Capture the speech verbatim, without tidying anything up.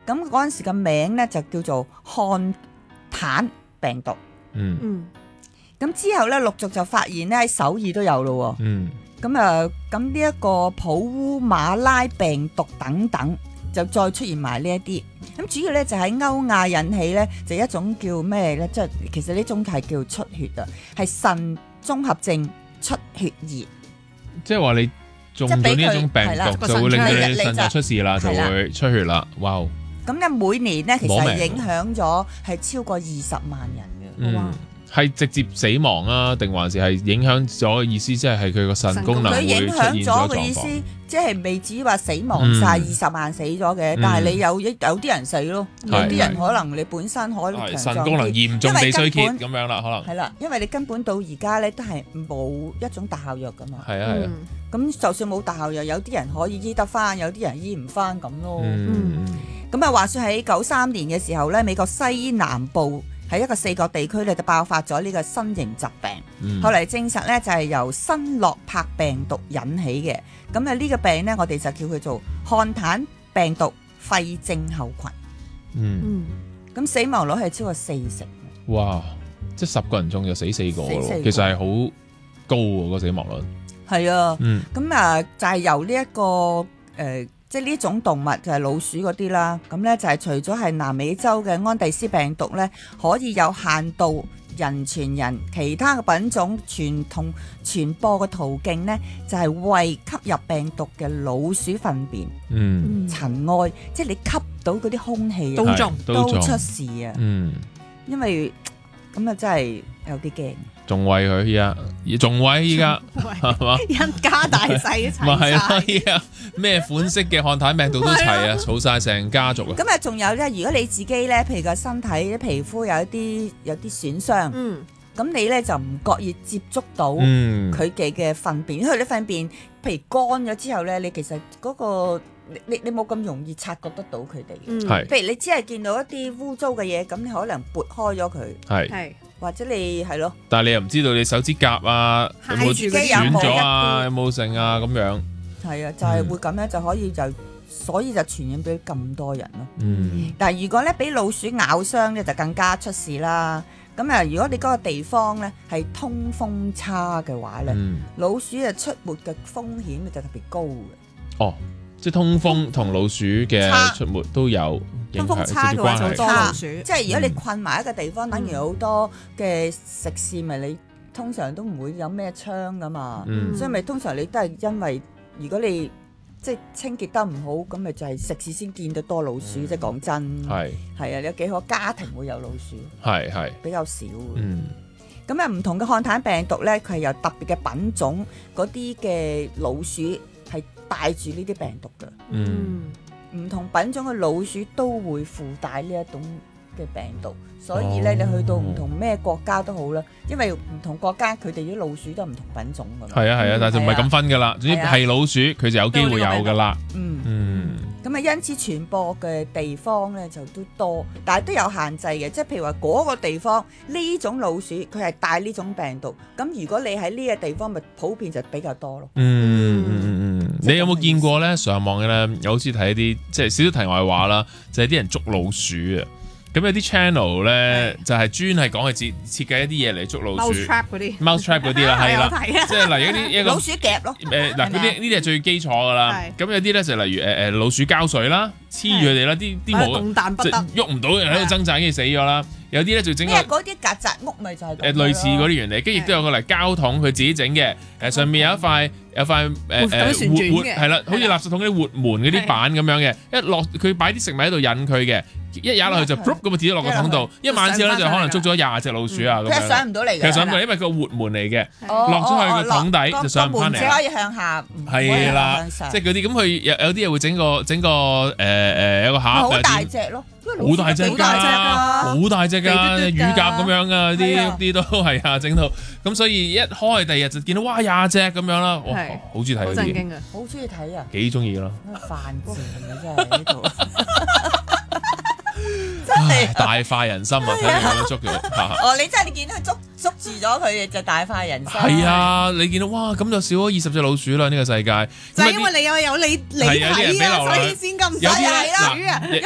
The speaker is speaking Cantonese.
咁嗰陣時嘅名咧就叫做漢坦病毒。 嗯嗯咁之後咧陸續就發現咧喺首爾都有咯。 嗯咁啊，咁呢一個普烏馬拉病毒等等，就再出現埋呢一啲。咁主要咧就喺歐亞引起咧，就一種叫咩咧？即係其實呢種係叫出血啊，係腎綜合症出血熱。 即係話你中咗呢一種病係啦毒，就會令到你個腎腎就出事啦，就係啦會出血啦。哇！ 咁咧每年咧其實攞命係影響咗係超過二十萬人嘅。 嗯，係直接死亡啊，定還是係影響咗？意思即係係佢個腎功能會佢影出響咗現咗嘅意思狀況。， 即係未至於話死亡晒嗯二十萬死咗嘅， 嗯但係你有有啲人死咯，有係啲人係可能你本身可能係強壯腎功能啲嚴重地衰竭因為咁樣啦，可能係啦，因為你根本到而家咧都係冇一種特效藥噶嘛。 係啊係啊。 咁就算冇特效藥，有啲人可以醫得翻，有啲人醫唔翻咁咯。 嗯咁啊，話說喺九三年嘅時候咧，美國西南部喺一個四個地區咧就爆發咗呢個新型疾病， 嗯後嚟證實咧就係由新諾柏病毒引起嘅。咁啊呢個病咧，我哋就叫佢做漢坦病毒肺症候群。 嗯， 嗯咁死亡率係超過四成。 哇！即係十個人中就死四個咯， 死四個其實係好高喎個死亡率。 係啊。 嗯咁啊，就係由呢、一個誒、呃即係呢種動物就係老鼠嗰啲啦。咁咧就係除咗係南美洲嘅安第斯病毒咧，可以有限度人傳人，其他嘅品種傳同傳播嘅途徑咧，就係為吸入病毒嘅老鼠糞便、 嗯， 塵埃，即係你吸到嗰啲空氣啊都中係都中出事啊！ 嗯， 因為咁啊，真係有啲驚。 仲喂佢依家，仲喂依家係嘛？ 一家大細一齊咪係咯， 晒。 依家咩款式嘅漢坦病毒都齊啊，儲晒成家族啊！ 咁啊，仲有咧，如果你自己咧，譬如個身體啲皮膚有一啲有啲損傷。 嗯咁你咧就唔覺意接觸到嗯， 佢哋嘅糞便，因為啲糞便譬如乾咗之後咧，你其實嗰、個你你你冇咁容易察覺得到佢哋。 嗯係譬如你只係見到一啲污糟嘅嘢，咁你可能撥開咗佢， 係， 係或者你係咯， 但係你又唔知道你手指甲啊有冇揩住嗰啲損咗啊， 有有冇剩啊咁樣。 係啊，就係、會咁樣就可以就所以就傳染俾咁多人咯。 嗯但係如果咧俾老鼠咬傷咧，就更加出事啦。咁啊，如果你嗰個地方咧係通風差嘅話咧， 嗯， 老鼠嘅出沒嘅風險就特別高嘅。 哦，即係通風同老鼠嘅差出沒都有影響， 通風直差嘅話就接關係。 多老鼠。 即係如果你嗯困埋一個地方，等於好多嘅食肆，咪你通常都唔會有咩窗噶嘛， 嗯所以咪通常你都係因為如果你即係清潔得唔好，咁咪就係食肆先見到多老鼠。即係講真， 係係啊，有幾個家庭會有老鼠， 係係， 比較少。 嗯咁啊，唔同嘅漢坦病毒咧，佢係有特別嘅品種，嗰啲嘅老鼠係帶住呢啲病毒嘅。 嗯唔同品種嘅老鼠都會附帶呢一種嘅病毒，所以咧、 哦你去到唔同咩國家都好啦，因為唔同國家佢哋啲老鼠都係唔同品種噶嘛。 係啊係啊，但係就唔係咁分噶啦，總之係啊係老鼠佢就有機會有噶啦。 嗯， 嗯咁啊，因此傳播嘅地方咧就都多，但係都有限制嘅，即係譬如話嗰個地方呢種老鼠佢係帶呢種病毒，咁如果你喺呢個地方咪普遍就比較多咯。 嗯嗯嗯嗯，你有冇見過咧？上網嘅咧，有好似睇一啲即係少少題外話啦，就係啲人捉老鼠啊。咁有啲 channel 咧就係專係講佢設設計一啲嘢嚟捉老鼠 mouse trap 嗰啲 ，mouse trap 嗰啲啦，係啦， 係啊， 即係例如一啲一個老鼠夾咯， 誒嗱，嗰啲呢啲係最基礎噶啦。 係咁有啲咧就例如誒誒老鼠膠水啦，黐住佢哋啦，啲啲毛動彈不即得係喐唔到，喺度掙扎，跟住死咗啦。有啲咧就整個因為嗰啲曱甴屋咪就係咁誒類似嗰啲原理，跟住亦都有個嚟膠桶，佢自己整嘅。誒上面有一塊有塊誒誒會旋轉嘅活係啦，好似係啦垃圾桶嗰啲活門嗰啲板咁樣嘅，一落佢擺啲食物喺度引佢嘅，一踩落去就係 boop 咁啊跌咗落個桶度，一晚之後咧就可能捉咗廿隻老鼠啊咁佢係樣。 上唔到嚟嘅。 其實上唔到， 係啦因為個活門嚟嘅， 哦落咗去個哦桶底哦就上唔返嚟啦個門只可以向下，唔可以係啦向上， 即係嗰啲咁佢有有啲嘢會整個整個誒誒有個盒好大又點隻咯， 好大隻㗎， 好大隻㗎好大隻㗎， 肥嘟嘟㗎乳鴿咁樣啊， 係啲啊啲都係啊，整到咁，所以一開第二日就見到哇廿隻咁樣啦，哇係好中意睇嗰啲， 好震驚啊！ 好中意睇啊！ 幾中意咯， 犯賤嘅真係呢度，真係。 大快人心啊！睇你咁樣捉佢， 哦，你真係你見到佢捉捉住咗佢就大快人心。 係啊，你見到哇咁就少咗二十隻老鼠啦呢個世界， 就係因為你有有你你係有啲人俾睇啊， 流落去所以先咁有啲咧犀利啦嗱啊！